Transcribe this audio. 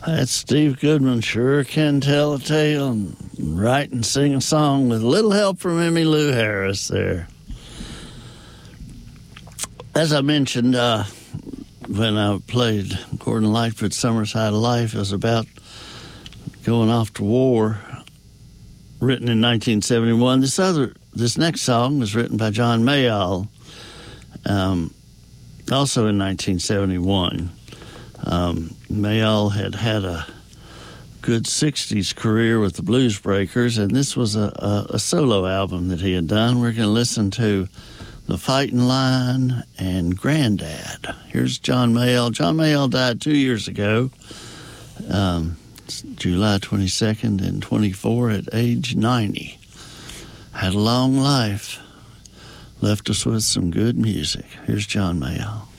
That Steve Goodman sure can tell a tale and write and sing a song with a little help from Emmylou Harris there. As I mentioned, when I played Gordon Lightfoot's Summerside Life, it was about going off to war, written in 1971. This next song was written by John Mayall, also in 1971. Mayall had a good 60s career with the Blues Breakers, and this was a solo album that he had done. We're going to listen to The Fighting Line and Granddad. Here's John Mayall. John Mayall died 2 years ago, July 22nd and 24 at age 90. Had a long life. Left us with some good music. Here's John Mayall.